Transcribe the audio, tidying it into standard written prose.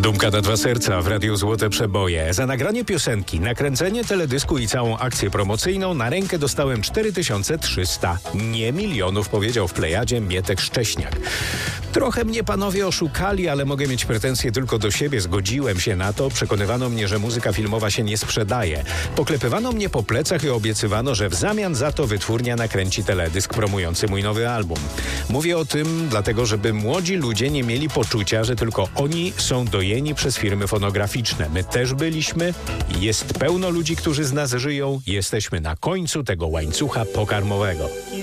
Dumka na dwa serca w Radiu Złote Przeboje. Za nagranie piosenki, nakręcenie teledysku i całą akcję promocyjną na rękę dostałem 4300. Nie milionów, powiedział w Plejadzie Mietek Szcześniak. Trochę mnie panowie oszukali, ale mogę mieć pretensje tylko do siebie. Zgodziłem się na to. Przekonywano mnie, że muzyka filmowa się nie sprzedaje. Poklepywano mnie po plecach i obiecywano, że w zamian za to wytwórnia nakręci teledysk promujący mój nowy album. Mówię o tym dlatego, żeby młodzi ludzie nie mieli poczucia, że tylko oni są dojeni przez firmy fonograficzne. My też byliśmy. Jest pełno ludzi, którzy z nas żyją. Jesteśmy na końcu tego łańcucha pokarmowego.